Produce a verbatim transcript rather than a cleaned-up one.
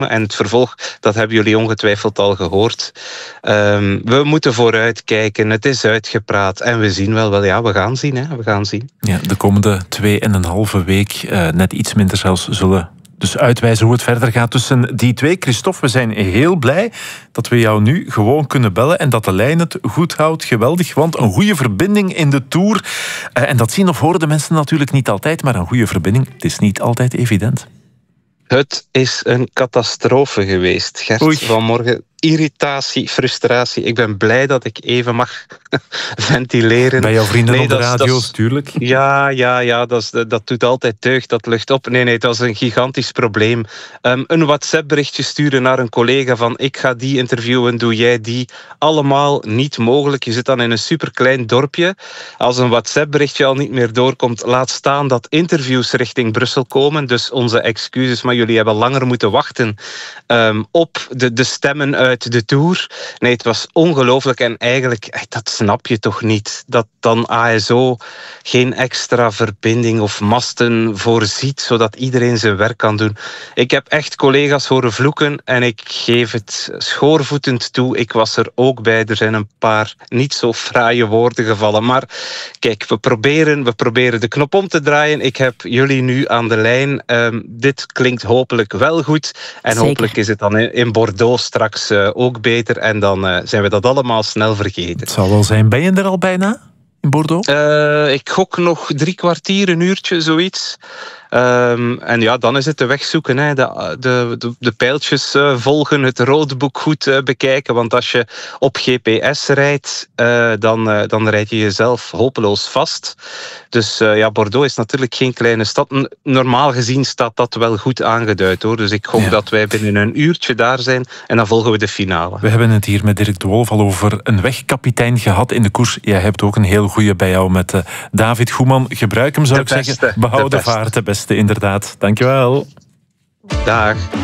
En het vervolg, dat hebben jullie ongetwijfeld al gehoord. Um, we moeten vooruitkijken, het is uitgepraat. En we zien wel, wel ja, we gaan zien. Hè, we gaan zien. Ja, de komende twee en een halve week, uh, net iets minder zelfs, zullen dus uitwijzen hoe het verder gaat tussen die twee. Christophe, we zijn heel blij dat we jou nu gewoon kunnen bellen en dat de lijn het goed houdt. Geweldig, want een goede verbinding in de Tour. Uh, en dat zien of horen de mensen natuurlijk niet altijd, maar een goede verbinding, het is niet altijd evident. Het is een catastrofe geweest, Gert. Oei. Vanmorgen irritatie, frustratie. Ik ben blij dat ik even mag ventileren. Bij jouw vrienden nee, op de radio's, tuurlijk. Ja, ja, ja dat, is, dat doet altijd deugd, dat lucht op. Nee, nee, dat is een gigantisch probleem. Um, een WhatsApp-berichtje sturen naar een collega van ik ga die interviewen, doe jij die. Allemaal niet mogelijk. Je zit dan in een superklein dorpje. Als een WhatsApp-berichtje al niet meer doorkomt, laat staan dat interviews richting Brussel komen. Dus onze excuses, maar jullie hebben langer moeten wachten um, op de, de stemmen uit uit de Tour. Nee, het was ongelooflijk en eigenlijk, dat snap je toch niet, dat dan A S O geen extra verbinding of masten voorziet, zodat iedereen zijn werk kan doen. Ik heb echt collega's horen vloeken en ik geef het schoorvoetend toe. Ik was er ook bij. Er zijn een paar niet zo fraaie woorden gevallen. Maar kijk, we proberen, we proberen de knop om te draaien. Ik heb jullie nu aan de lijn. Um, dit klinkt hopelijk wel goed. En Zeker. Hopelijk is het dan in Bordeaux straks uh, ook beter. En dan uh, zijn we dat allemaal snel vergeten. Het zal wel zijn. Ben je er al bijna? In Bordeaux? Uh, ik gok nog drie kwartier, een uurtje, zoiets. Um, en ja, dan is het de weg zoeken. Hè. De, de, de, de pijltjes uh, volgen, het roadbook goed uh, bekijken. Want als je op G P S rijdt, uh, dan, uh, dan rijd je jezelf hopeloos vast. Dus uh, ja, Bordeaux is natuurlijk geen kleine stad. Normaal gezien staat dat wel goed aangeduid, hoor. Dus ik hoop ja. dat wij binnen een uurtje daar zijn. En dan volgen we de finale. We hebben het hier met Dirk de Wolf al over een wegkapitein gehad in de koers. Jij hebt ook een heel goeie bij jou met uh, David Goeman. Gebruik hem, zou de ik beste, zeggen. Behoud de, de vaart, de beste. Inderdaad. Dankjewel. Dag.